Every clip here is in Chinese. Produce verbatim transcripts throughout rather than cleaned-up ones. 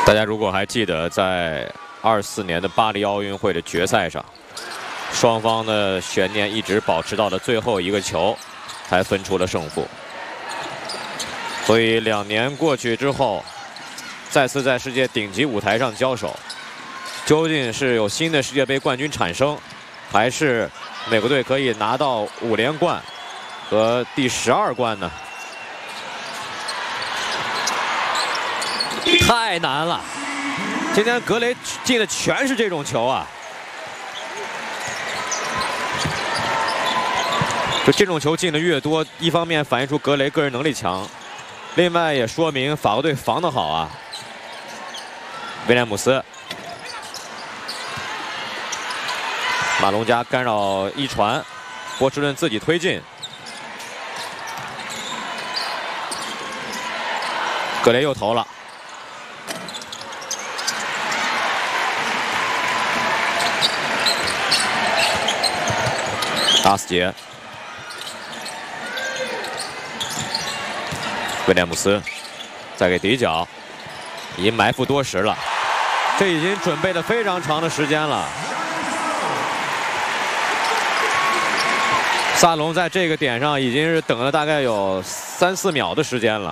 大家如果还记得，在二四年的巴黎奥运会的决赛上，双方的悬念一直保持到了最后一个球，才分出了胜负。所以两年过去之后，再次在世界顶级舞台上交手，究竟是有新的世界杯冠军产生，还是美国队可以拿到五连冠和第十二冠呢？ 太难了！今天格雷进的全是这种球啊！就这种球进的越多，一方面反映出格雷个人能力强，另外也说明法国队防得好啊。威廉姆斯，马龙加干扰一传，波士顿自己推进，格雷又投了。 阿斯杰，威廉姆斯再给底角，已经埋伏多时了，这已经准备了非常长的时间了。萨隆在这个点上已经是等了大概有三四秒的时间了。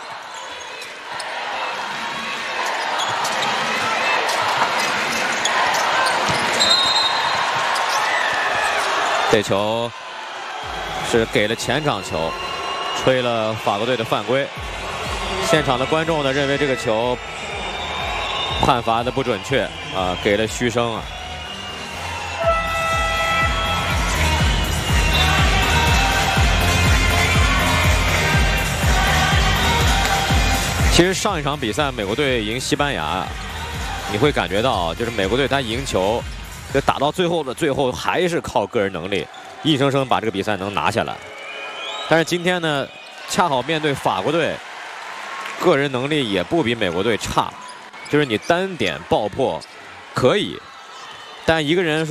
这球是给了前场球，吹了法国队的犯规。现场的观众呢认为这个球判罚的不准确啊，给了嘘声啊。其实上一场比赛美国队赢西班牙，你会感觉到就是美国队他赢球。 这打到最后的最后，还是靠个人能力，硬生生把这个比赛能拿下来。但是今天呢，恰好面对法国队，个人能力也不比美国队差，就是你单点爆破可以，但一个人。